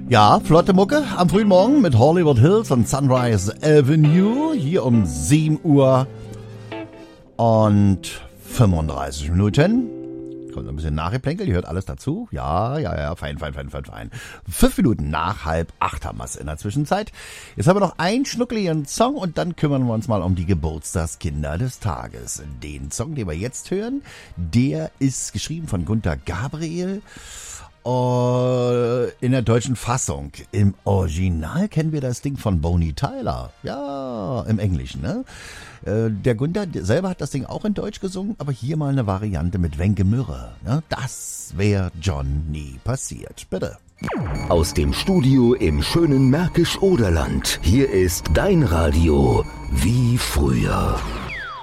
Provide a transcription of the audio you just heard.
Ja, flotte Mucke am frühen Morgen mit Hollywood Hills und Sunrise Avenue hier um 7 Uhr und 35 Minuten. Kommt ein bisschen Nachgeplänkel, ihr hört alles dazu. Ja, fein. 5 Minuten nach 7:30 haben wir es in der Zwischenzeit. Jetzt haben wir noch einen schnuckeligen Song und dann kümmern wir uns mal um die Geburtstagskinder des Tages. Den Song, den wir jetzt hören, der ist geschrieben von Gunter Gabriel. In der deutschen Fassung. Im Original kennen wir das Ding von Bonnie Tyler. Ja, im Englischen, ne? Der Gunter selber hat das Ding auch in Deutsch gesungen, aber hier mal eine Variante mit Wenke Mürre. Ne? Das wäre John nie passiert. Bitte. Aus dem Studio im schönen Märkisch-Oderland. Hier ist dein Radio wie früher.